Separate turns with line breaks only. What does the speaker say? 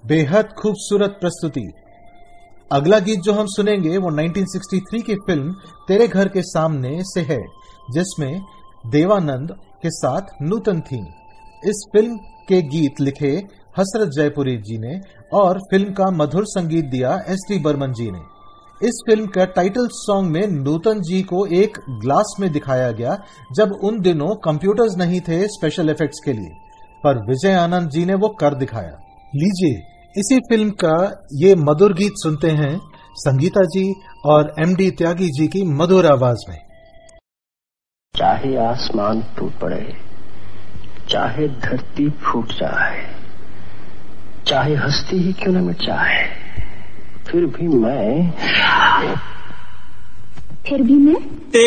बेहद खूबसूरत प्रस्तुति। अगला गीत जो हम सुनेंगे वो 1963 की फिल्म तेरे घर के सामने से है, जिसमें देवानंद के साथ नूतन थी। इस फिल्म के गीत लिखे हसरत जयपुरी जी ने और फिल्म का मधुर संगीत दिया एस.डी. बर्मन जी ने। इस फिल्म का टाइटल सॉन्ग में नूतन जी को एक ग्लास में दिखाया गया, जब उन दिनों कंप्यूटर्स नहीं थे स्पेशल इफेक्ट्स के लिए, पर विजय आनंद जी ने वो कर दिखाया। लीजिए इसी फिल्म का ये मधुर गीत सुनते हैं संगीता जी और एम.डी. त्यागी जी की मधुर आवाज में।
चाहे आसमान टूट पड़े, चाहे धरती फूट जाए, चाहे हस्ती ही क्यों न मिट जाए, फिर भी मैं